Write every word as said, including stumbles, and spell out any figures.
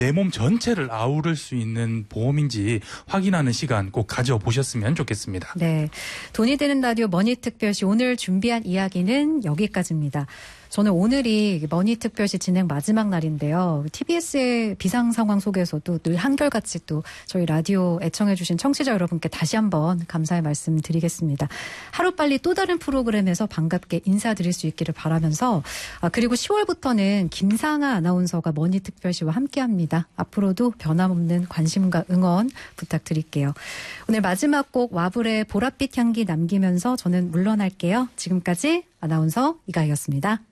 내 몸 전체를 아우를 수 있는 보험인지 확인하는 시간 꼭 가져보셨으면 좋겠습니다. 네, 돈이 되는 라디오 머니특별시 오늘 준비한 이야기는 여기까지입니다. 저는 오늘이 머니특별시 진행 마지막 날인데요. 티비에스의 비상 상황 속에서도 늘 한결같이 또 저희 라디오 애청해주신 청취자 여러분께 다시 한번 감사의 말씀 드리겠습니다. 하루빨리 또 다른 프로그램에서 반갑게 인사드릴 수 있기를 바라면서 아, 그리고 시월부터는 김상아 아나운서가 머니특별시와 함께합니다. 앞으로도 변함없는 관심과 응원 부탁드릴게요. 오늘 마지막 곡 와불의 보랏빛 향기 남기면서 저는 물러날게요. 지금까지 아나운서 이가희였습니다.